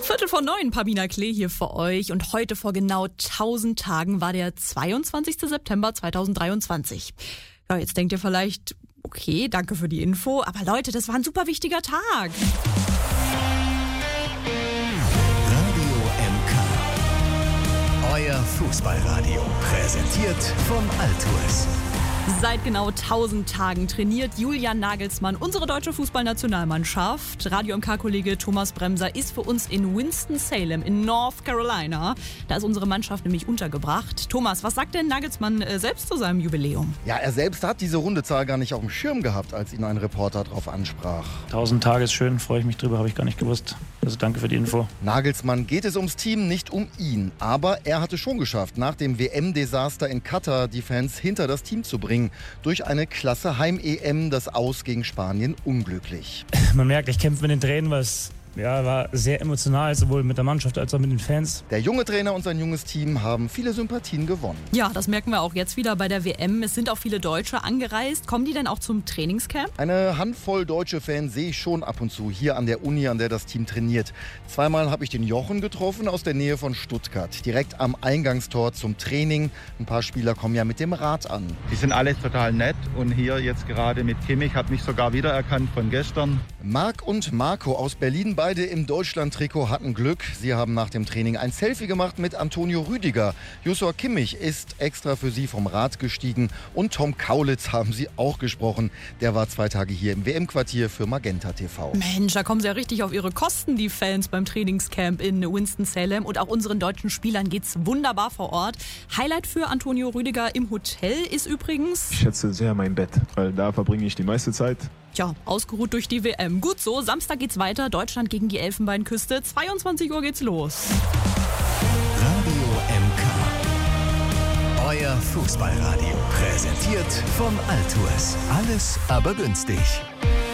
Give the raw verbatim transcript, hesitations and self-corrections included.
Viertel vor neun, Pamina Klee hier für euch. Und heute vor genau tausend Tagen war der zweiundzwanzigster September zweitausenddreiundzwanzig. Ja, jetzt denkt ihr vielleicht, okay, danke für die Info. Aber Leute, das war ein super wichtiger Tag. Radio M K. Euer Fußballradio. Präsentiert von Altues. Seit genau tausend Tagen trainiert Julian Nagelsmann unsere deutsche Fußballnationalmannschaft. Radio M K-Kollege Thomas Bremser ist für uns in Winston-Salem in North Carolina. Da ist unsere Mannschaft nämlich untergebracht. Thomas, was sagt denn Nagelsmann äh, selbst zu seinem Jubiläum? Ja, er selbst hat diese Rundezahl gar nicht auf dem Schirm gehabt, als ihn ein Reporter darauf ansprach. tausend Tage ist schön, freue ich mich drüber, habe ich gar nicht gewusst. Also danke für die Info. Nagelsmann geht es ums Team, nicht um ihn. Aber er hatte schon geschafft, nach dem W M-Desaster in Katar die Fans hinter das Team zu bringen. Durch eine klasse Heim-E M, das Aus gegen Spanien unglücklich. Man merkt, ich kämpfe mit den Tränen, weil es ja, war sehr emotional, sowohl mit der Mannschaft als auch mit den Fans. Der junge Trainer und sein junges Team haben viele Sympathien gewonnen. Ja, das merken wir auch jetzt wieder bei der W M. Es sind auch viele Deutsche angereist. Kommen die denn auch zum Trainingscamp? Eine Handvoll deutsche Fans sehe ich schon ab und zu hier an der Uni, an der das Team trainiert. Zweimal habe ich den Jochen getroffen aus der Nähe von Stuttgart, direkt am Eingangstor zum Training. Ein paar Spieler kommen ja mit dem Rad an. Die sind alle total nett und hier jetzt gerade mit Kimmich hat mich sogar wiedererkannt von gestern. Marc und Marco aus Berlin, beide im Deutschland-Trikot, hatten Glück. Sie haben nach dem Training ein Selfie gemacht mit Antonio Rüdiger. Joshua Kimmich ist extra für sie vom Rad gestiegen und Tom Kaulitz haben sie auch gesprochen. Der war zwei Tage hier im W M-Quartier für Magenta T V. Mensch, da kommen sie ja richtig auf ihre Kosten, die Fans beim Trainingscamp in Winston-Salem. Und auch unseren deutschen Spielern geht's wunderbar vor Ort. Highlight für Antonio Rüdiger im Hotel ist übrigens... Ich schätze sehr mein Bett, weil da verbringe ich die meiste Zeit. Tja, ausgeruht durch die W M. Gut so, Samstag geht's weiter. Deutschland gegen die Elfenbeinküste. zweiundzwanzig Uhr geht's los. Radio M K. Euer Fußballradio. Präsentiert von Altues. Alles aber günstig.